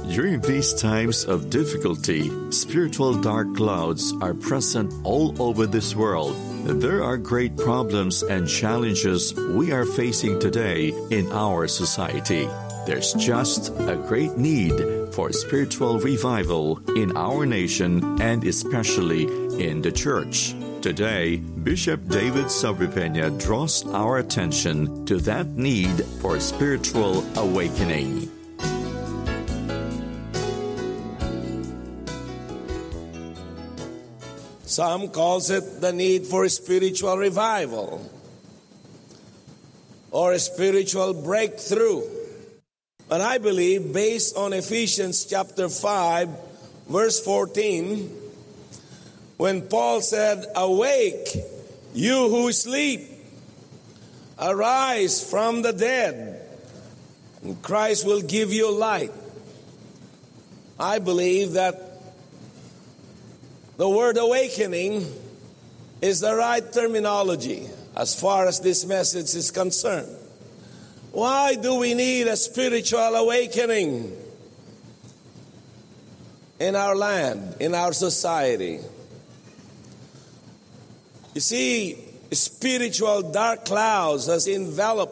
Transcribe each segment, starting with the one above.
During these times of difficulty, spiritual dark clouds are present all over this world. There are great problems and challenges we are facing today in our society. There's just a great need for spiritual revival in our nation and especially in the church. Today, Bishop David Sobrepena draws our attention to that need for spiritual awakening. Some calls it the need for spiritual revival or a spiritual breakthrough. But I believe, based on Ephesians chapter 5, verse 14, when Paul said, "Awake, you who sleep, arise from the dead, and Christ will give you light." I believe that the word awakening is the right terminology as far as this message is concerned. Why do we need a spiritual awakening in our land, in our society? You see, spiritual dark clouds has enveloped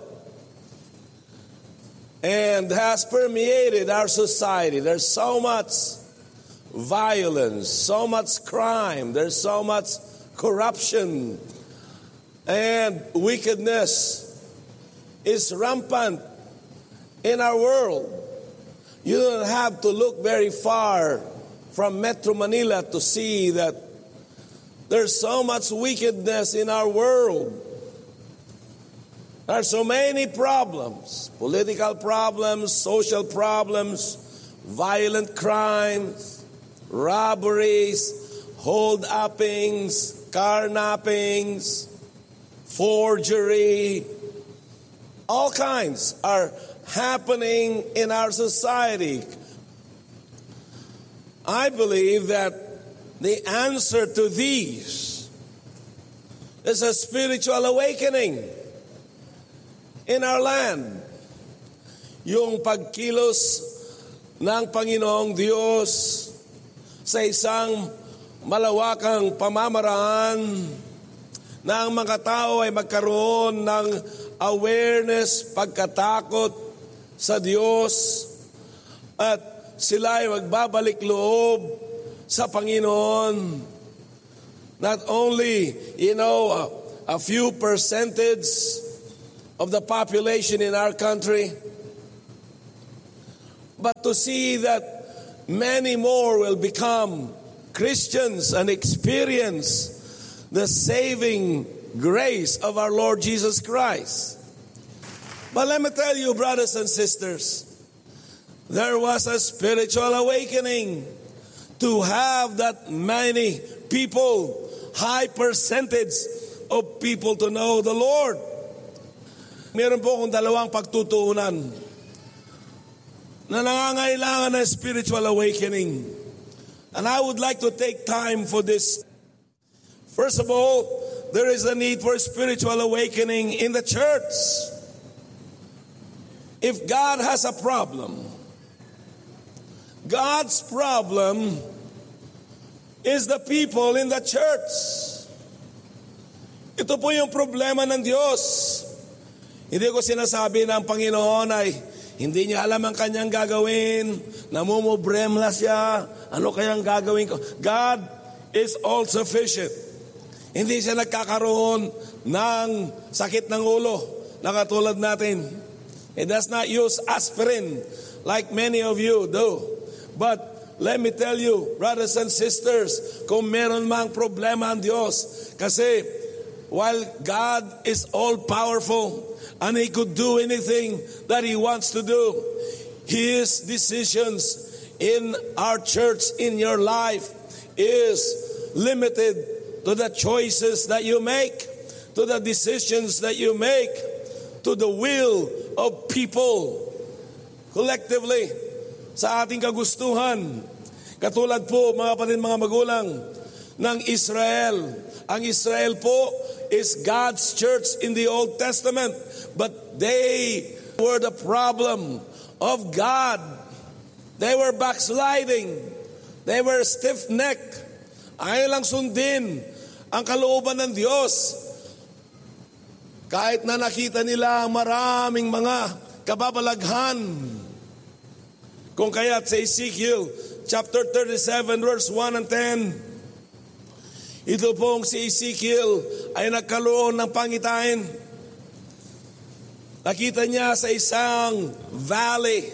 and has permeated our society. There's so much violence, so much crime, there's so much corruption, and wickedness is rampant in our world. You don't have to look very far from Metro Manila to see that there's so much wickedness in our world. There are so many problems, political problems, social problems, violent crimes, robberies, hold-uppings, carnappings, forgery. All kinds are happening in our society. I believe that the answer to these is a spiritual awakening in our land. Yung pagkilos ng Panginoong Diyos sa isang malawakang pamamaraan na ang mga tao ay magkaroon ng awareness, pagkatakot sa Diyos, at sila ay magbabalik loob sa Panginoon. Not only, a few percentage of the population in our country, but to see that many more will become Christians and experience the saving grace of our Lord Jesus Christ. But let me tell you, brothers and sisters, there was a spiritual awakening to have that many people, high percentage of people to know the Lord. Meron po akong dalawang pagtutuunan na nangangailangan ng spiritual awakening. And I would like to take time for this. First of all, there is a need for spiritual awakening in the church. If God has a problem, God's problem is the people in the church. Ito po yung problema ng Diyos. Hindi ko sinasabi na ang Panginoon ay hindi niya alam ang kanyang gagawin, namumroblema siya, ano kayang gagawin ko? God is all sufficient. Hindi siya nagkakaroon ng sakit ng ulo na katulad natin. He does not use aspirin like many of you do. But let me tell you, brothers and sisters, kung meron mang problema ang Diyos, kasi while God is all-powerful and He could do anything that He wants to do, His decisions in our church, in your life, is limited to the choices that you make, to the decisions that you make, to the will of people collectively sa ating kagustuhan. Katulad po, mga kapatid, mga magulang, ng Israel. Ang Israel po is God's church in the Old Testament, but they were the problem of God They were backsliding. They were stiff-necked. Ayaw lang sundin ang kalooban ng Diyos. Kahit na nakita nila maraming mga kababalaghan. Kung kaya't sa Ezekiel chapter 37 verse 1 and 10, ito pong si Ezekiel ay nagkaroon ng pangitain. Nakita niya sa isang valley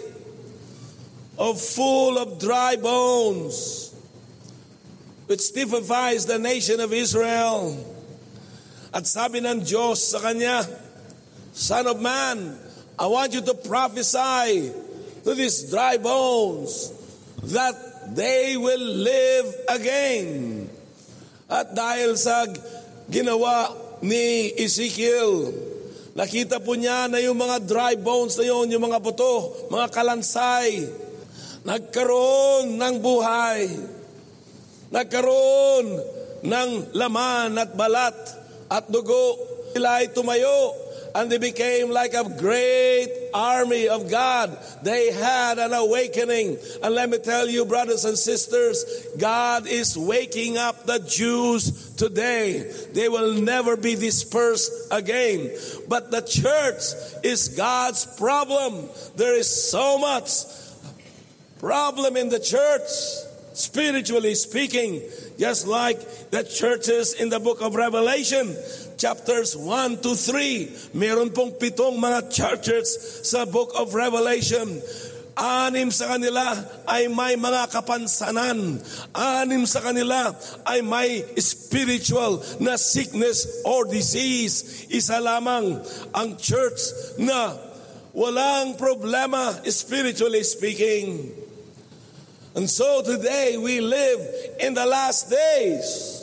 full of dry bones, which typifies the nation of Israel. At sabi ng Diyos sa kanya, Son of man, I want you to prophesy to these dry bones that they will live again. At dahil sa ginawa ni Ezekiel, nakita po niya na yung mga dry bones na yun, yung mga buto, mga kalansay, nagkaroon ng buhay. Nagkaroon ng laman at balat at dugo. Sila ay tumayo and they became like a great army of God. They had an awakening. And let me tell you, brothers and sisters, God is waking up the Jews today. They will never be dispersed again. But the church is God's problem. There is so much problem in the church, spiritually speaking, just like the churches in the book of Revelation, chapters 1 to 3. Meron pong 7 mga churches sa book of Revelation. 6 sa kanila ay may mga kapansanan. 6 sa kanila ay may spiritual na sickness or disease. Isa lamang ang church na walang problema, spiritually speaking. And so today we live in the last days.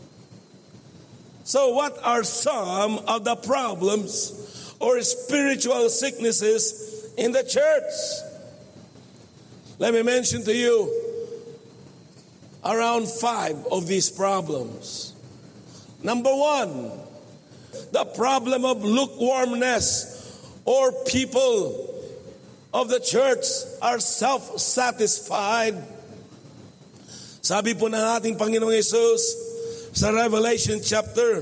So what are some of the problems or spiritual sicknesses in the church? Let me mention to you around 5 of these problems. Number 1, the problem of lukewarmness, or people of the church are self-satisfied. Sabi po ng ating Panginoong Yesus sa Revelation chapter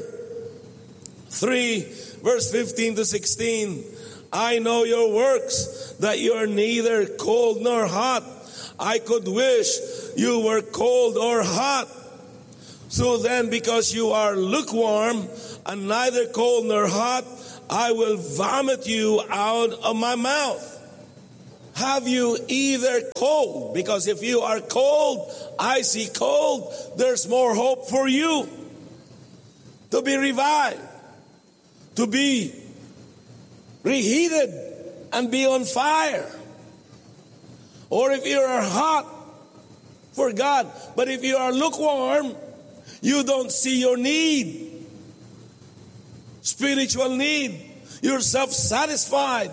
3 verse 15 to 16, I know your works, that you are neither cold nor hot. I could wish you were cold or hot. So then, because you are lukewarm and neither cold nor hot, I will vomit you out of my mouth. Have you either cold? Because if you are cold, icy cold, there's more hope for you to be revived, to be reheated and be on fire. Or if you are hot for God, but if you are lukewarm, you don't see your need, spiritual need. You're self-satisfied.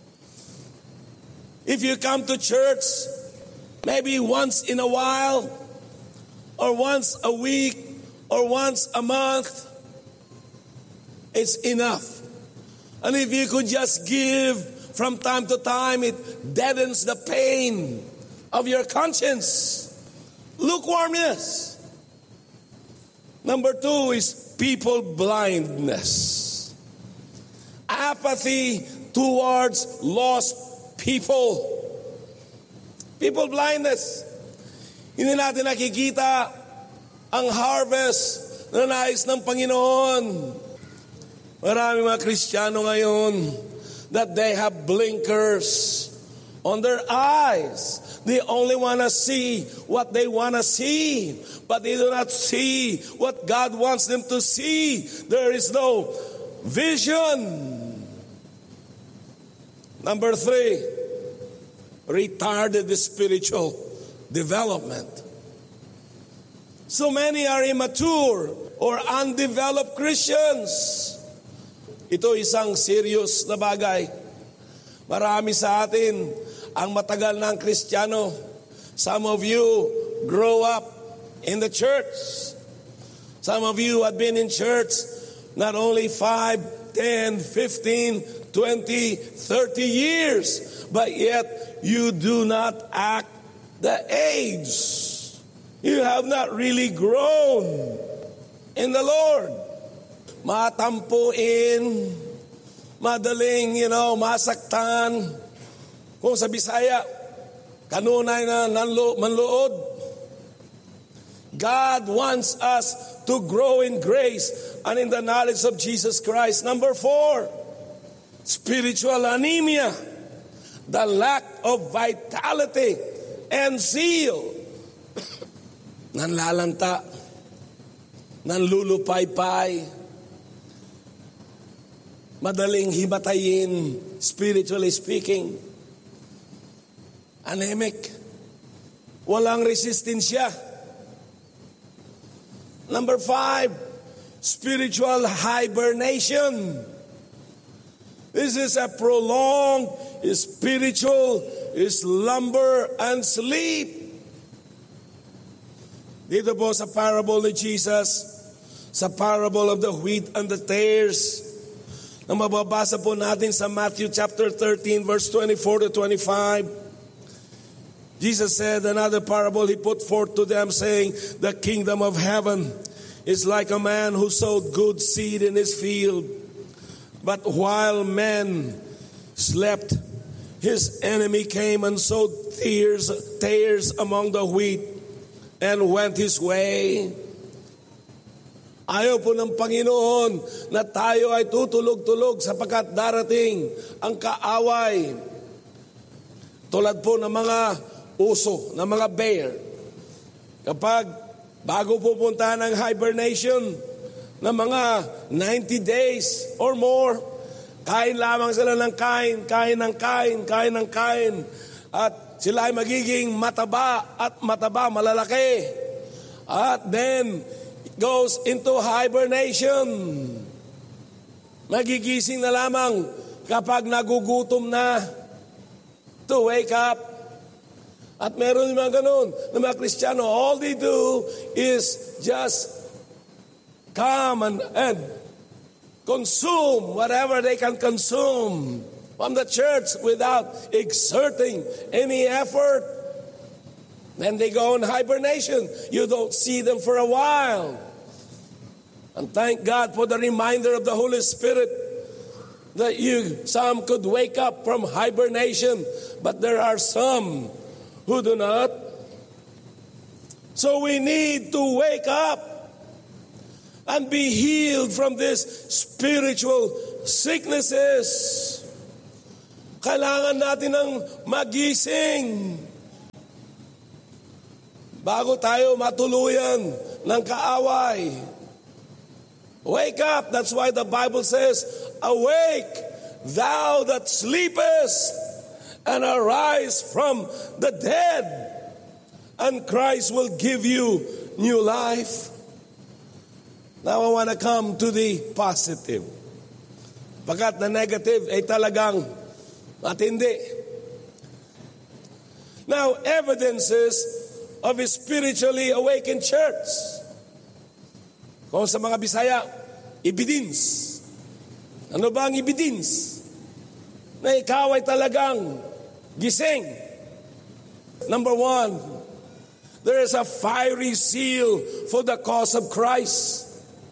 If you come to church maybe once in a while, or once a week, or once a month, it's enough. And if you could just give from time to time, it deadens the pain of your conscience. Lukewarmness. Number 2 is people blindness. Apathy towards lost people. People blindness. Hindi natin nakikita ang harvest na nais ng Panginoon. Marami mga Kristiyano ngayon that they have blinkers on their eyes. They only want to see what they want to see, but they do not see what God wants them to see. There is no vision. Number 3, retarded spiritual development. So many are immature or undeveloped Christians. Ito isang serious na bagay. Marami sa atin ang matagal ng Kristiyano. Some of you grow up in the church. Some of you have been in church not only 5, 10, 15, 20, 30 years, but yet you do not act the age, you have not really grown in the Lord. Matampuin, madaling, masaktan. Kung sa Bisaya, kanunay na manluod. God wants us to grow in grace and in the knowledge of Jesus Christ. Number 4, spiritual anemia, the lack of vitality and zeal. Nanlalanta, nanlulupaypay, madaling himatayin, spiritually speaking. Anemic, walang resistensya. Number 5, spiritual hibernation. This is a prolonged spiritual slumber and sleep. Dito po sa parable ni Jesus, sa parable of the wheat and the tares, na mababasa po natin sa Matthew chapter 13 verse 24 to 25. Jesus said another parable he put forth to them, saying, the kingdom of heaven is like a man who sowed good seed in his field. But while men slept, his enemy came and sowed tares among the wheat and went his way. Ayaw po ng Panginoon na tayo ay tutulog-tulog sapagkat darating ang kaaway. Tulad po ng mga uso, ng mga bear. Kapag bago pupunta ng hibernation ng mga 90 days or more, kain lamang sila ng kain, kain ng kain, kain ng kain. At sila ay magiging mataba at mataba, malalaki. At then, goes into hibernation. Magigising na lamang kapag nagugutom na to wake up. At meron yung mga ganun na mga Kristiyano, all they do is just come and consume whatever they can consume from the church without exerting any effort. Then they go in hibernation. You don't see them for a while. And thank God for the reminder of the Holy Spirit that some could wake up from hibernation, but there are some who do not. So we need to wake up and be healed from these spiritual sicknesses. Kailangan natin ng magising bago tayo matuluyan ng kaaway. Wake up. That's why the Bible says, awake, thou that sleepest, and arise from the dead, and Christ will give you new life. Now I want to come to the positive. Pagkat the negative ay talagang matindi. Now, evidences of a spiritually awakened church. Kung sa mga Bisaya, evidence. Ano ba ang evidence? Na ikaw ay talagang gising. Number 1, there is a fiery zeal for the cause of Christ.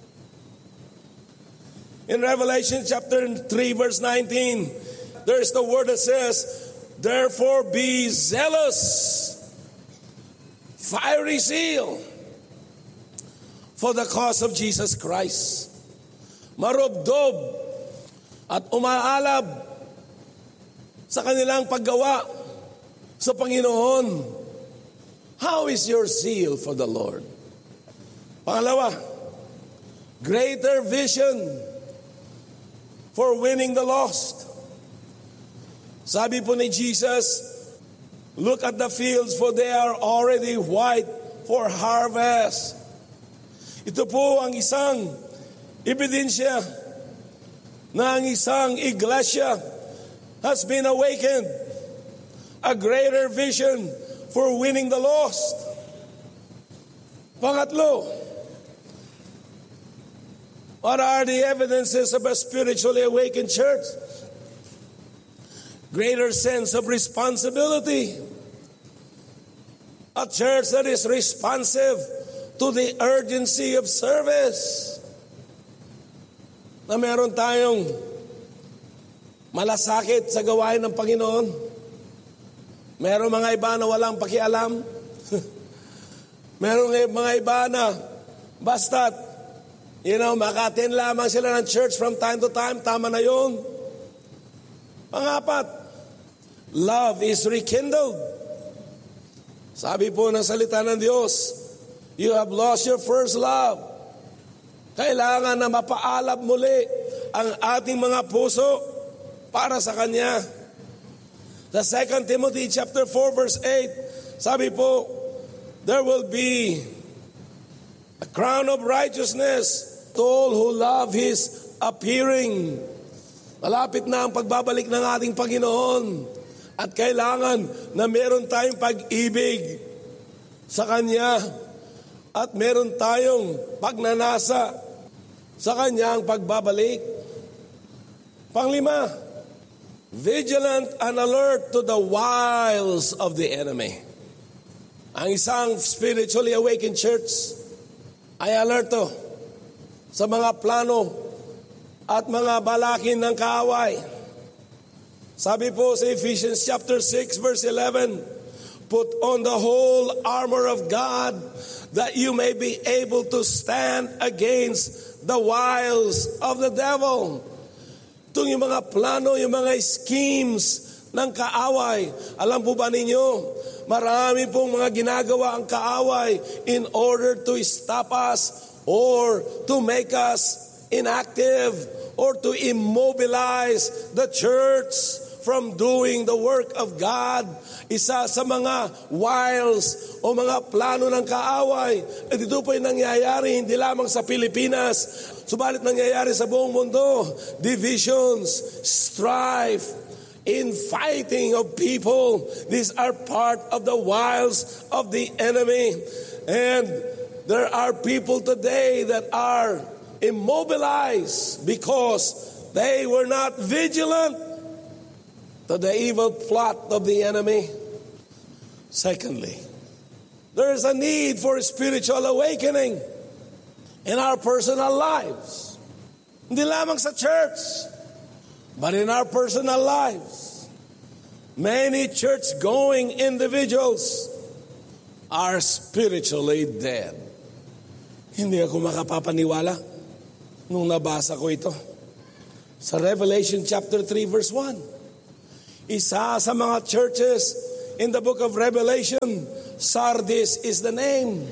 In Revelation chapter 3 verse 19, there is the word that says, therefore be zealous, fiery zeal for the cause of Jesus Christ. Marubdob at umaalab sa kanilang paggawa sa Panginoon. How is your zeal for the Lord? Pangalawa, greater vision for winning the lost. Sabi po ni Jesus, look at the fields for they are already white for harvest. Ito po ang isang ebidensya na ang isang iglesia has been awakened. A greater vision for winning the lost. Pangatlo, what are the evidences of a spiritually awakened church? Greater sense of responsibility. A church that is responsive to the urgency of service. Na meron tayong malasakit sa gawain ng Panginoon. Meron mga iba na walang pakialam. Meron mga iba na basta't, maka-attend lamang sila ng church from time to time. Tama na yun. Pangapat, love is rekindled. Sabi po ng salita ng Diyos, you have lost your first love. Kailangan na mapaalab muli ang ating mga puso para sa Kanya. Sa 2 Timothy chapter 4 verse 8, sabi po, there will be a crown of righteousness to all who love His appearing. Malapit na ang pagbabalik ng ating Panginoon at kailangan na meron tayong pag-ibig sa Kanya at meron tayong pagnanasa sa Kanyang pagbabalik. Panglima, vigilant and alert to the wiles of the enemy. Ang isang spiritually awakened church ay alerto sa mga plano at mga balakin ng kaaway. Sabi po sa Ephesians chapter 6 verse 11, put on the whole armor of God that you may be able to stand against the wiles of the devil. Itong yung mga plano, yung mga schemes ng kaaway. Alam po ba ninyo, marami pong mga ginagawa ang kaaway in order to stop us or to make us inactive or to immobilize the church from doing the work of God. Isa sa mga wiles o mga plano ng kaaway, at ito po yung nangyayari hindi lamang sa Pilipinas, subalit nangyayari sa buong mundo. Divisions, strife, infighting of people. These are part of the wiles of the enemy. And there are people today that are immobilized because they were not vigilant to the evil plot of the enemy. Secondly, there is a need for spiritual awakening in our personal lives. Hindi lamang sa church, but in our personal lives. Many church-going individuals are spiritually dead. Hindi ako makapapaniwala nung nabasa ko ito. Sa Revelation chapter 3 verse 1. Isa sa mga churches in the book of Revelation, Sardis is the name.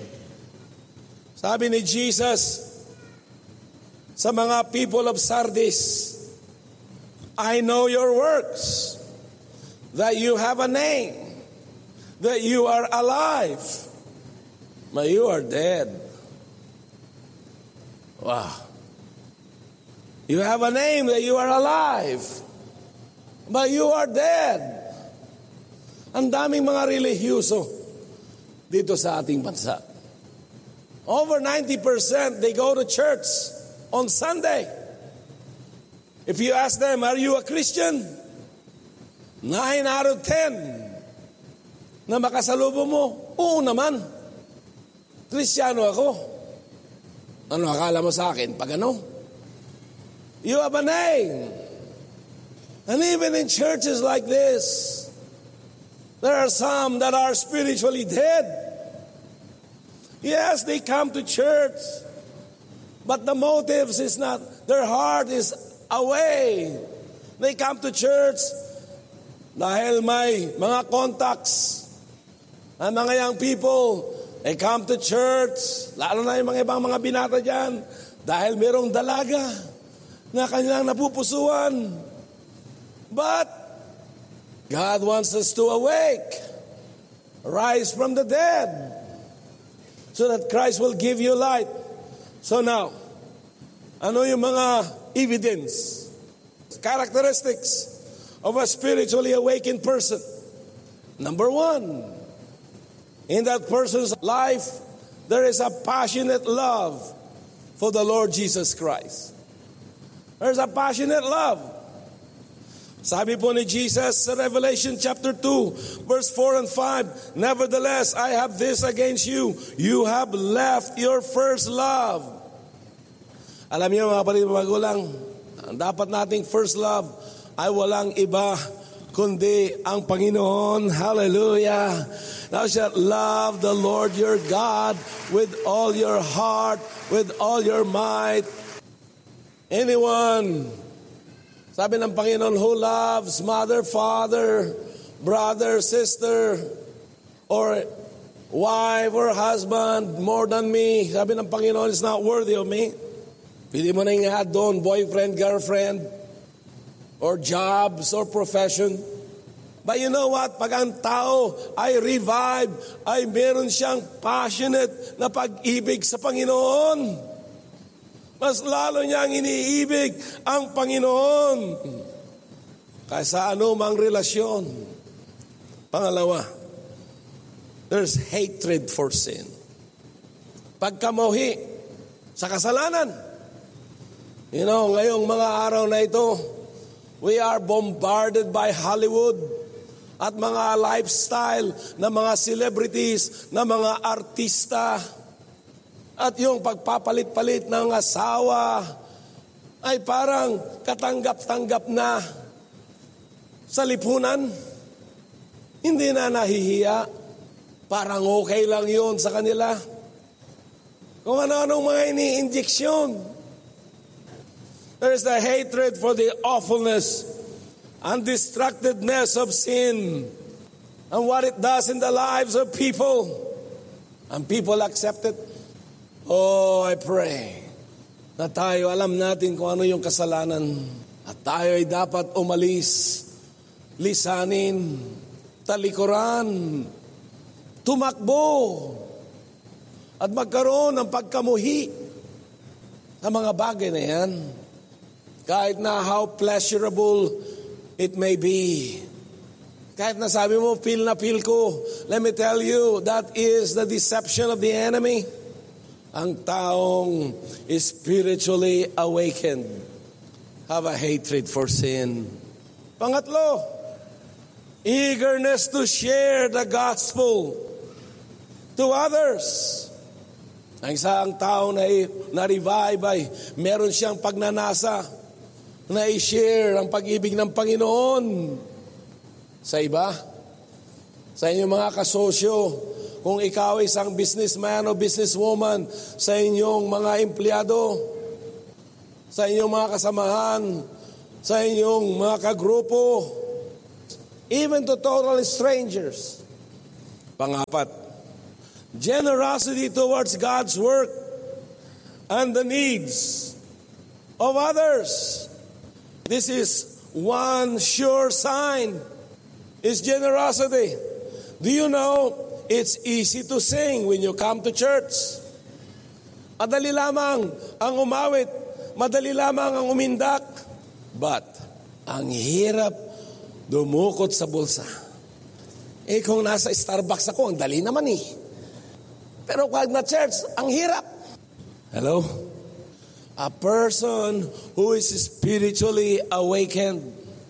Sabi ni Jesus sa mga people of Sardis, I know your works, that you have a name, that you are alive, but you are dead. Wow. You have a name that you are alive, but you are dead. Ang daming mga relihiyoso dito sa ating bansa. Over 90% they go to church on Sunday. If you ask them, are you a Christian? 9 out of 10 na makasalubong mo, oo naman. Kristiyano ako. Ano akala mo sa akin pag ano? You have a name. And even in churches like this, there are some that are spiritually dead. Yes, they come to church, but the motives is not, their heart is away. They come to church dahil may mga contacts. Ang mga young people, they come to church, lalo na yung mga ibang mga binata dyan, dahil merong dalaga na kanilang napupusuan. But God wants us to awake, rise from the dead, so that Christ will give you light. So now, ano yung mga evidence, characteristics of a spiritually awakened person? Number 1, in that person's life, there is a passionate love for the Lord Jesus Christ. There's a passionate love. Sabi po ni Jesus sa Revelation chapter 2, verse 4 and 5, "Nevertheless, I have this against you. You have left your first love." Alam niyo mga kapatid mga magulang, ang dapat nating first love ay walang iba kundi ang Panginoon. Hallelujah. Thou shalt love the Lord your God with all your heart, with all your might. Anyone, sabi ng Panginoon, who loves mother, father, brother, sister, or wife or husband more than me, sabi ng Panginoon, is not worthy of me. Pili mo na i-add doon, boyfriend, girlfriend, or jobs or profession. But you know what? Pag ang tao ay revive, ay meron siyang passionate na pag-ibig sa Panginoon. Mas lalo niyang iniibig ang Panginoon kaysa anumang relasyon. Pangalawa, there's hatred for sin. Pagkamuhi sa kasalanan. You know, ngayong mga araw na ito, we are bombarded by Hollywood at mga lifestyle na mga celebrities, na mga artista. At yung pagpapalit-palit ng asawa ay parang katanggap-tanggap na sa lipunan. Hindi na nahihiya. Parang okay lang yun sa kanila. Kung ano-anong mga ini-injeksyon. There is the hatred for the awfulness and distractedness of sin and what it does in the lives of people. And people accept it. Oh, I pray na tayo alam natin kung ano yung kasalanan at tayo ay dapat umalis, lisanin, talikuran, tumakbo at magkaroon ng pagkamuhi sa mga bagay na yan. Kahit na how pleasurable it may be. Kahit na sabi mo, feel na feel ko. Let me tell you, that is the deception of the enemy. Ang taong spiritually awakened have a hatred for sin. Pangatlo, eagerness to share the gospel to others. Ang isang tao na revive ay meron siyang pagnanasa na i-share ang pag-ibig ng Panginoon sa iba. Sa inyong mga kasosyo, kung ikaw ay isang businessman o businesswoman, sa inyong mga empleyado, sa inyong mga kasamahan, sa inyong mga kagrupo, even to total strangers. Pangapat, generosity towards God's work and the needs of others. This is one sure sign, is generosity. Do you know, it's easy to sing when you come to church. Madali lamang ang umawit, madali lamang ang umindak. But, ang hirap dumukot sa bulsa. Kung nasa Starbucks ako, ang dali naman eh. Pero pag na church, ang hirap. Hello? A person who is spiritually awakened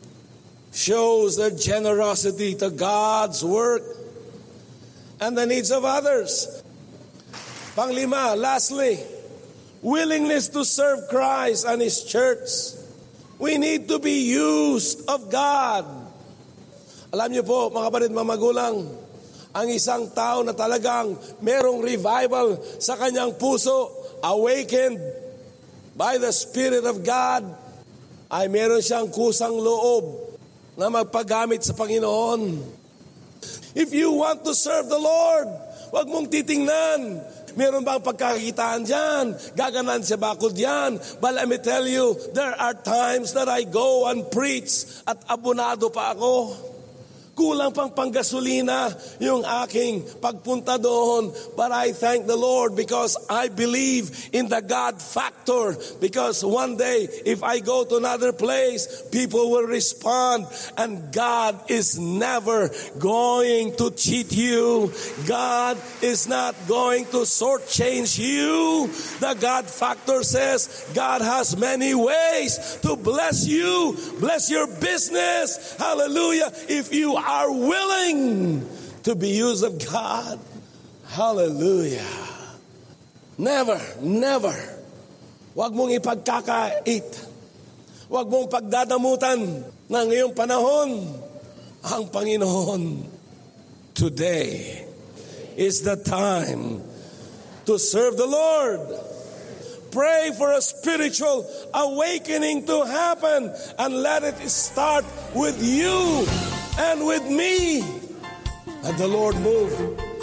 shows their generosity to God's work and the needs of others. Panglima, lastly, willingness to serve Christ and His church. We need to be used of God. Alam niyo po, mga kapatid, mga magulang, ang isang tao na talagang merong revival sa kanyang puso, awakened by the Spirit of God, ay meron siyang kusang loob na magpagamit sa Panginoon. If you want to serve the Lord, wag mong titingnan. Meron bang pagkakitaan dyan? Gaganan siya bakod dyan? But let me tell you, there are times that I go and preach at abonado pa ako. Kulang pang panggasolina yung aking pagpunta doon. But I thank the Lord because I believe in the God factor. Because one day, if I go to another place, people will respond. And God is never going to cheat you. God is not going to shortchange you. The God factor says God has many ways to bless you. Bless your business. Hallelujah. If you are willing to be used of God. Hallelujah. Never, never. Huwag mong ipagkakait. Huwag mong pagdadamutan ng iyong panahon ang Panginoon. Today is the time to serve the Lord. Pray for a spiritual awakening to happen and let it start with you and with me. And the Lord move